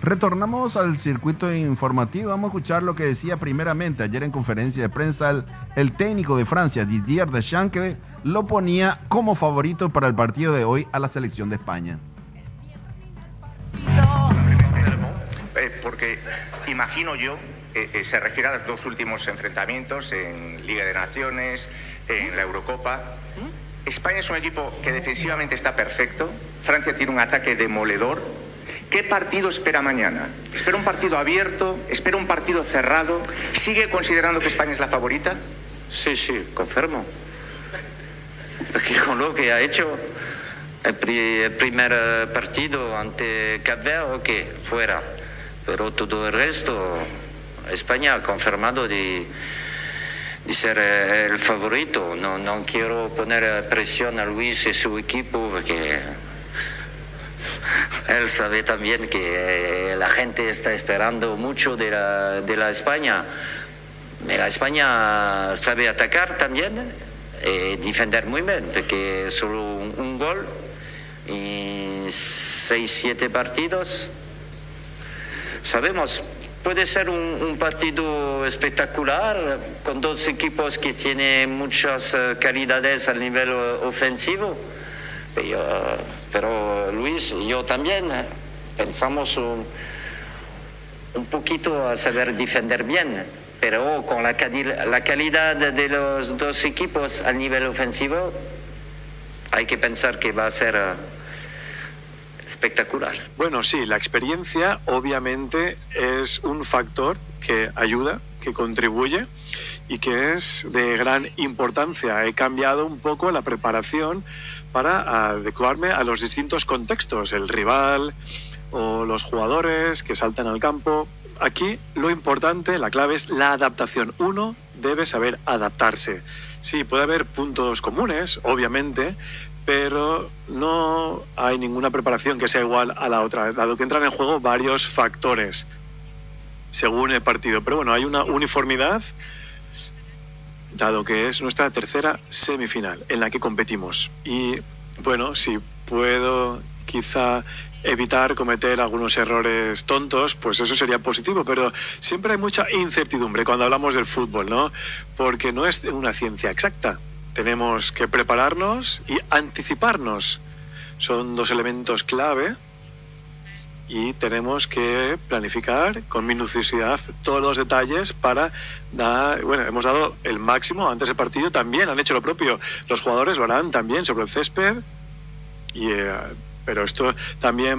Retornamos al circuito informativo. Vamos a escuchar lo que decía primeramente ayer en conferencia de prensa el técnico de Francia, Didier Deschamps, que lo ponía como favorito para el partido de hoy a la selección de España. Porque imagino yo, se refiere a los dos últimos enfrentamientos en Liga de Naciones, en la Eurocopa. España es un equipo que defensivamente está perfecto. Francia tiene un ataque demoledor. ¿Qué partido espera mañana? ¿Espera un partido abierto? ¿Espera un partido cerrado? ¿Sigue considerando que España es la favorita? Sí, confirmo. Porque con lo que ha hecho el primer partido ante Cap Verde, ok, fuera. Pero todo el resto, España ha confirmado de ser el favorito. No quiero poner presión a Luis y su equipo porque él sabe también que la gente está esperando mucho de la España. La España sabe atacar también y defender muy bien, porque solo un gol y 6-7 partidos. Sabemos, puede ser un partido espectacular con dos equipos que tienen muchas calidades a nivel ofensivo. Pero Luis y yo también pensamos un poquito a saber defender bien, pero con la calidad de los dos equipos a nivel ofensivo hay que pensar que va a ser espectacular. Bueno, sí, la experiencia obviamente es un factor que ayuda, que contribuye y que es de gran importancia. He cambiado un poco la preparación para adecuarme a los distintos contextos, el rival o los jugadores que saltan al campo. Aquí lo importante, la clave es la adaptación. Uno debe saber adaptarse. Sí, puede haber puntos comunes, obviamente, pero no hay ninguna preparación que sea igual a la otra, dado que entran en juego varios factores según el partido. Pero bueno, hay una uniformidad, dado que es nuestra tercera semifinal en la que competimos. Y bueno, si puedo quizá evitar cometer algunos errores tontos, pues eso sería positivo, pero siempre hay mucha incertidumbre cuando hablamos del fútbol, ¿no? Porque no es una ciencia exacta. Tenemos que prepararnos y anticiparnos. Son dos elementos clave y tenemos que planificar con minuciosidad todos los detalles para dar... Bueno, hemos dado el máximo antes del partido, también han hecho lo propio. Los jugadores lo harán también sobre el césped, pero esto también